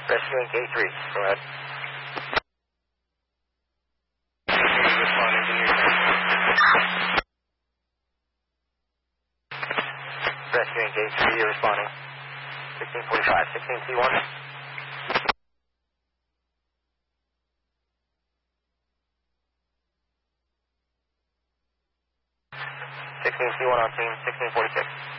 Rescuing K3. Go ahead. Responding to you. Rescuing K3, you're responding. 1645, 16T1. 16T1 on scene, 1646.